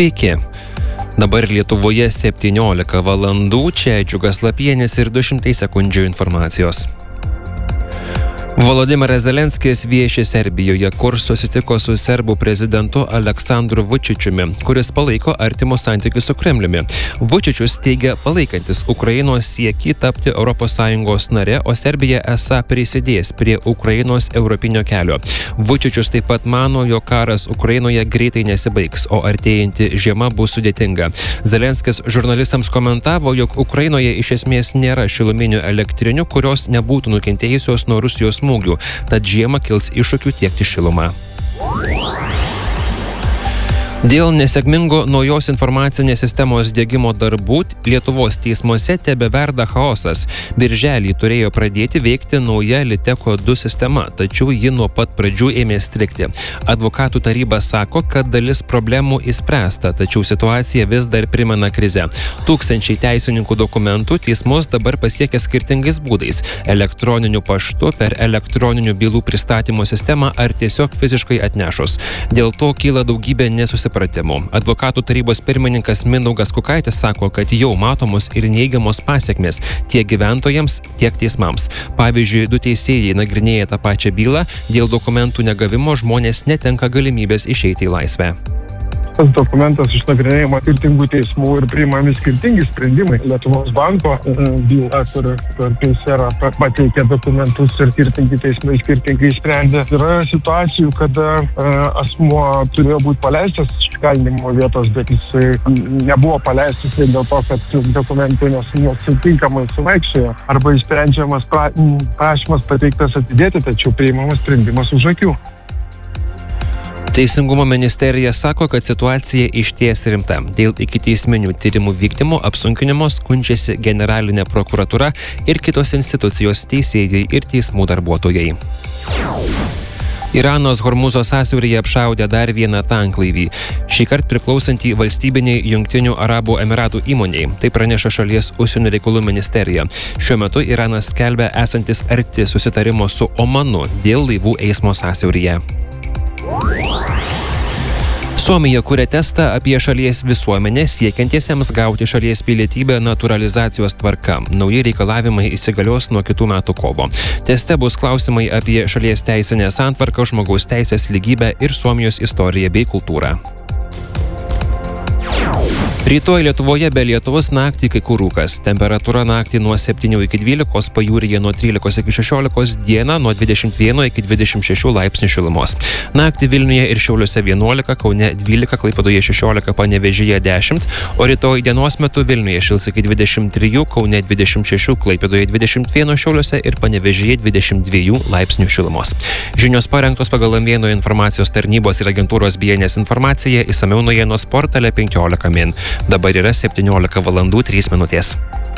Sveiki. Dabar Lietuvoje 17 valandų, čia Džiugas Lapienis ir 200 sekundžių informacijos. Volodymyras Zelenskis vieši Serbijoje, kur susitiko su serbų prezidentu Aleksandru Vučičiumi, kuris palaiko artimus santykius su Kremliumi. Vučičius teigia palaikantis Ukrainos siekį tapti ES nare, o Serbija esą prisidės prie Ukrainos europinio kelio. Vučičius taip pat mano, jog karas Ukrainoje greitai nesibaigs, o artėjanti žiema bus sudėtinga. Zelenskis žurnalistams komentavo, jog Ukrainoje iš esmės nėra šiluminių elektrinių, kurios nebūtų nukentėjusios nuo Rusijos smūgių, tad žiemą kils iššūkių tiekti šilumą. Dėl nesėkmingo naujos informacinės sistemos diegimo darbų Lietuvos teismuose tebeverda chaosas. Birželį turėjo pradėti veikti nauja Liteko 2 sistema, tačiau ji nuo pat pradžių ėmė strigti. Advokatų taryba sako, kad dalis problemų išspręsta, tačiau situacija vis dar primena krizę. Tūkstančiai teisininkų dokumentų teismus dabar pasiekia skirtingais būdais – elektroniniu paštu, per elektroninių bylų pristatymo sistemą ar tiesiog fiziškai atnešus. Dėl to kyla daugybė nesusipratimų. Advokatų tarybos pirmininkas Mindaugas Kukaitis sako, kad jau matomos ir neigiamos pasiekmės tiek gyventojams, tiek teismams. Pavyzdžiui, 2 teisėjai nagrinėja tą pačią bylą, dėl dokumentų negavimo žmonės netenka galimybės išeiti į laisvę. Tas dokumentas išnagrinėjama skirtingų teismų ir priimami skirtingi sprendimai. Lietuvos banko byla, kur teisėra pateikė dokumentus ir skirtingi teismai skirtingai sprendė. Yra situacijų, kada asmuo turėjo būti paleistas iš kalinimo vietos, bet jisai nebuvo paleistas dėl to, kad dokumentai nesutinkamai suvaikščiojo. Arba išsprendžiamas prašymas pateiktas atidėti, tačiau priimamas sprendimas už akių. Teisingumo ministerija sako, kad situacija išties rimta. Dėl ikiteisminių tyrimų vykdymo apsunkinimo skundžiasi generalinė prokuratūra ir kitos institucijos teisėjai ir teismų darbuotojai. Iranas Hormūzo sąsiauryje apšaudė dar vieną tanklaivį, šįkart priklausantį valstybiniai Jungtinių Arabų Emiratų įmoniai. Tai praneša šalies užsienio reikalų ministerija. Šiuo metu Iranas skelbia esantis arti susitarimo su Omanu dėl laivų eismo sąsiauryje. Suomija kuria testą apie šalies visuomenę siekiantiesiems gauti šalies pilietybę naturalizacijos tvarka. Nauji reikalavimai įsigalios nuo kitų metų kovo. Teste bus klausimai apie šalies teisinę santvarką, žmogaus teisės lygybę ir Suomijos istoriją bei kultūrą. Rytoj Lietuvoje be lietaus, naktį kai kur rūkas. Temperatūra naktį nuo 7 iki 12, pajūryje nuo 13 iki 16, dieną nuo 21 iki 26 laipsnių šilumos. Naktį Vilniuje ir Šiauliuose 11, Kaune 12, Klaipėdoje 16, Panevėžyje 10, o rytoj dienos metu Vilniuje šils iki 23, Kaune 26, Klaipėdoje 21, Šiauliuose ir Panevėžyje 22 laipsnių šilumos. Žinios parengtos pagal Lamėnų informacijos tarnybos ir agentūros BNS informaciją, išsamiau naujienos portale 15 min. Dabar yra 17 valandų 3 minutės.